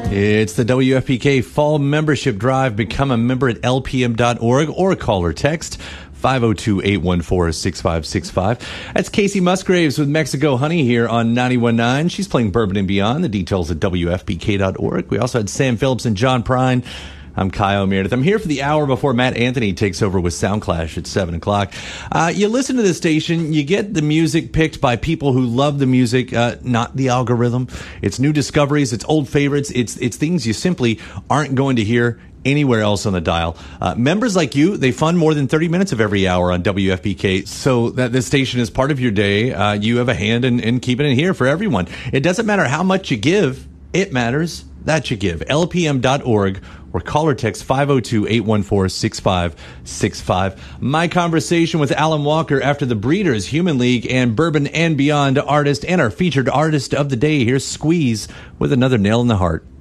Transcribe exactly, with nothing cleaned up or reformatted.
It's the W F P K Fall Membership Drive. Become a member at L P M dot org or call or text five oh two, eight one four, six five six five. That's Casey Musgraves with Mexico Honey here on ninety-one point nine. She's playing Bourbon and Beyond. The details at W F P K dot org. We also had Sam Phillips and John Prine. I'm Kyle Meredith. I'm here for the hour before Matt Anthony takes over with Soundclash at seven o'clock. Uh, you listen to the station, you get the music picked by people who love the music, uh, not the algorithm. It's new discoveries, it's old favorites, it's it's things you simply aren't going to hear anywhere else on the dial. Uh, members like you, they fund more than thirty minutes of every hour on W F P K, so that this station is part of your day. Uh, you have a hand in, in keeping it here for everyone. It doesn't matter how much you give, it matters that you give. L P M dot org or call or text five oh two, eight one four, six five six five. My conversation with Alan Walker after the Breeders, Human League, and Bourbon and Beyond artist, and our featured artist of the day. Here's Squeeze with another Nail in the Heart.